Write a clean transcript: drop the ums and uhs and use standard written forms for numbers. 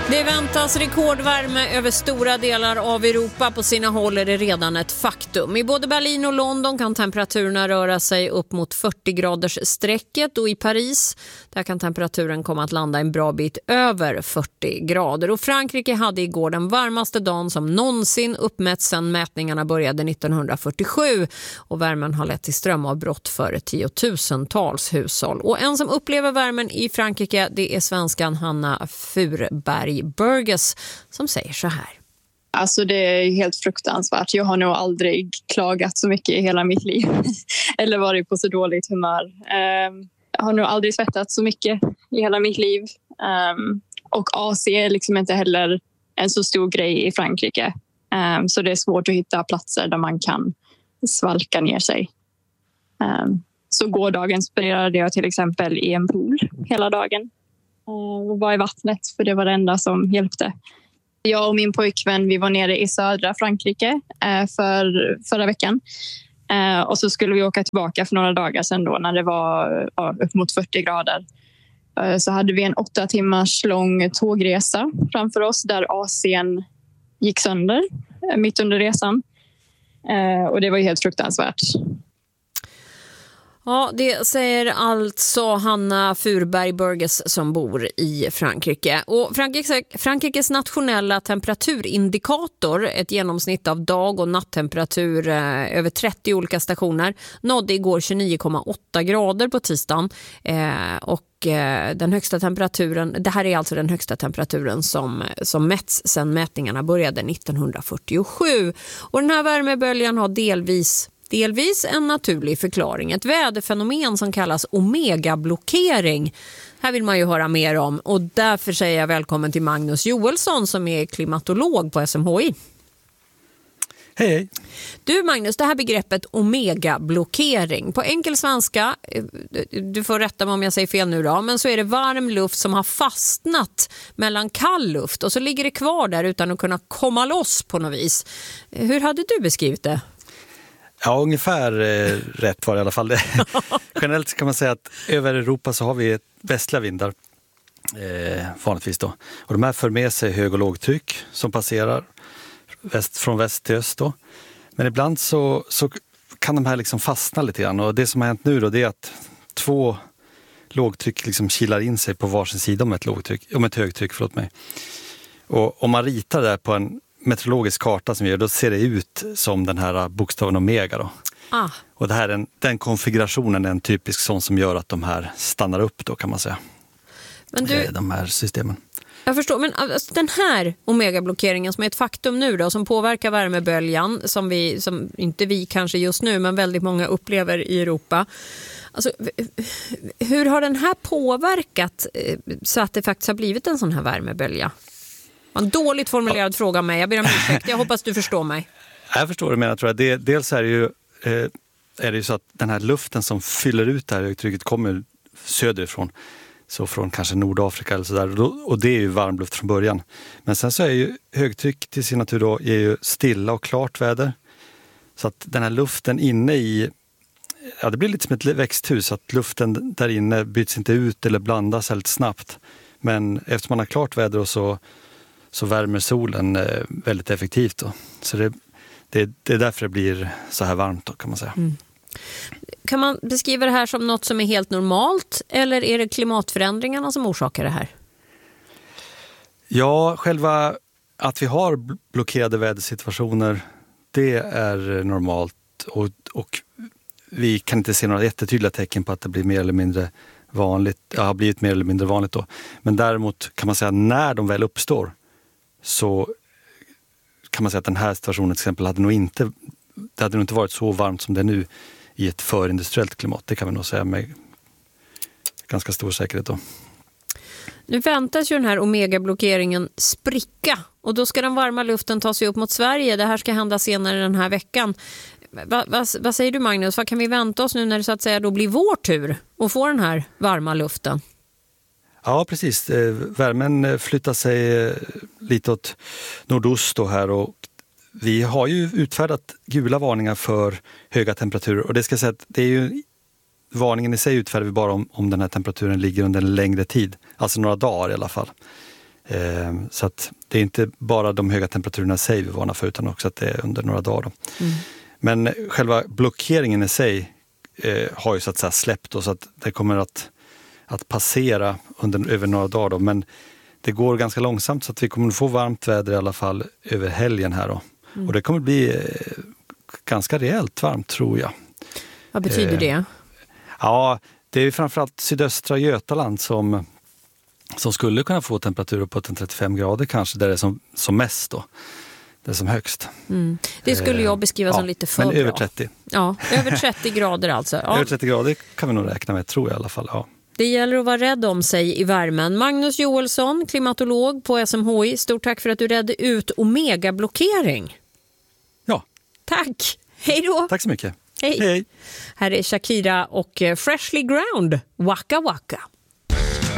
Det väntas rekordvärme över stora delar av Europa. På sina håll är det redan ett faktum. I både Berlin och London kan temperaturerna röra sig upp mot 40 graders strecket, och i Paris där kan temperaturen komma att landa en bra bit över 40 grader. Och Frankrike hade igår den varmaste dagen som någonsin uppmätts sedan mätningarna började 1947, och värmen har lett till strömavbrott för tiotusentals hushåll. Och en som upplever värmen i Frankrike, det är svenskan Hanna Furberg Burgess, som säger så här. Alltså det är helt fruktansvärt. Jag har nog aldrig klagat så mycket i hela mitt liv. Eller varit på så dåligt humör. Jag har nog aldrig svettats så mycket i hela mitt liv. Och AC är liksom inte heller en så stor grej i Frankrike. Så det är svårt att hitta platser där man kan svalka ner sig. Så gårdagen spenderade jag till exempel i en pool hela dagen. Och var i vattnet, för det var det enda som hjälpte. Jag och min pojkvän, vi var nere i södra Frankrike förra veckan. Och så skulle vi åka tillbaka för några dagar sedan då, när det var upp mot 40 grader. Så hade vi en 8 timmars lång tågresa framför oss där AC:n gick sönder mitt under resan. Och det var ju helt fruktansvärt. Ja, det säger alltså Hanna Furberg Burgess som bor i Frankrike. Och Frankrikes nationella temperaturindikator, ett genomsnitt av dag- och nattemperatur över 30 olika stationer, nådde igår 29,8 grader på tisdagen. Den högsta temperaturen, det här är alltså den högsta temperaturen som mätts sedan mätningarna började 1947. Och den här värmeböljan har delvis en naturlig förklaring. Ett väderfenomen som kallas omegablockering. Här vill man ju höra mer om, och därför säger jag välkommen till Magnus Joelsson som är klimatolog på SMHI. Hej. Du Magnus, det här begreppet omegablockering, på enkel svenska, du får rätta mig om jag säger fel nu då, men så är det varm luft som har fastnat mellan kall luft och så ligger det kvar där utan att kunna komma loss på något vis. Hur hade du beskrivit det? Ja, ungefär rätt var det i alla fall. Generellt kan man säga att över Europa så har vi västliga vindar vanligtvis då. Och de här för med sig hög- och lågtryck som passerar från väst till öst då. Men ibland så kan de här liksom fastna lite grann. Och det som har hänt nu då, det är att 2 lågtryck liksom kilar in sig på varsin sida om ett högtryck. Och om man ritar det där på en meteorologisk karta som vi gör, då ser det ut som den här bokstaven omega då. Och det här, den konfigurationen är en typisk sån som gör att de här stannar upp då, kan man säga. Men de här systemen. Jag förstår, men alltså, den här omegablockeringen som är ett faktum nu då, som påverkar värmeböljan som inte vi kanske just nu, men väldigt många upplever i Europa. Alltså, hur har den här påverkat så att det faktiskt har blivit en sån här värmebölja? En dåligt formulerad fråga av mig. Jag ber om ursäkt. Jag hoppas du förstår mig. Jag förstår det, men jag tror att dels är det ju så att den här luften som fyller ut det här högtrycket kommer söderifrån. Så från kanske Nordafrika eller sådär. Och det är ju varmluft från början. Men sen så är ju högtryck till sin natur då är ju stilla och klart väder. Så att den här luften inne i, ja, det blir lite som ett växthus. Att luften där inne byts inte ut eller blandas väldigt snabbt. Men eftersom man har klart väder och så värmer solen väldigt effektivt då. Så det är därför det blir så här varmt då, kan man säga. Mm. Kan man beskriva det här som något som är helt normalt, eller är det klimatförändringarna som orsakar det här? Ja, själva att vi har blockerade vädersituationer, det är normalt, och vi kan inte se några jättetydliga tecken på att det blir mer eller mindre vanligt, har blivit mer eller mindre vanligt då. Men däremot kan man säga att när de väl uppstår, så kan man säga att den här situationen till exempel hade nog inte varit så varmt som det är nu i ett förindustriellt klimat. Det kan vi nog säga med ganska stor säkerhet då. Nu väntas ju den här omegablockeringen spricka, och då ska den varma luften ta sig upp mot Sverige. Det här ska hända senare den här veckan. Vad säger du Magnus? Vad kan vi vänta oss nu när det så att säga då blir vår tur att få den här varma luften? Ja, precis. Värmen flyttar sig lite åt nordost då här, och vi har ju utfärdat gula varningar för höga temperaturer, och det ska säga att det är ju, varningen i sig utfärdar vi bara om den här temperaturen ligger under en längre tid, alltså några dagar i alla fall. Så att det är inte bara de höga temperaturerna i sig vi varnar för, utan också att det är under några dagar. Då. Men själva blockeringen i sig har ju så att säga släppt då, så att det kommer att passera över några dagar. Då. Men det går ganska långsamt, så att vi kommer att få varmt väder i alla fall över helgen här då. Och det kommer bli ganska rejält varmt, tror jag. Vad betyder det? Ja, det är framförallt sydöstra Götaland som skulle kunna få temperaturer på 35 grader kanske, där det är som mest då. Det är som högst. Det skulle jag beskriva som lite för men bra. över 30. Ja, över 30 grader alltså. Ja. Över 30 grader kan vi nog räkna med, tror jag i alla fall. Ja. Det gäller att vara rädd om sig i värmen. Magnus Joelsson, klimatolog på SMHI. Stort tack för att du redde ut omegablockering. Ja. Tack. Hej då. Tack så mycket. Hej. Hej. Här är Shakira och Freshly Ground. Waka Waka.